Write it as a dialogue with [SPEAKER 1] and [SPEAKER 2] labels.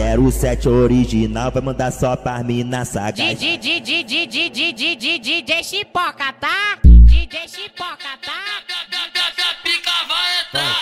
[SPEAKER 1] 07 original, vai mandar só pra mina sagaz.
[SPEAKER 2] DJ Chipoca, tá? DJ Chipoca.